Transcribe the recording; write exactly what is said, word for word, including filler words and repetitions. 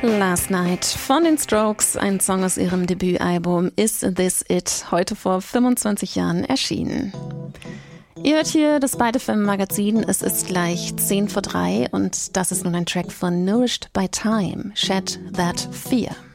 Last Night von den Strokes, ein Song aus ihrem Debütalbum Is This It, heute vor fünfundzwanzig Jahren erschienen. Ihr hört hier das Byte F M Magazin, es ist gleich zehn vor drei und das ist nun ein Track von Nourished by Time, Shed That Fear.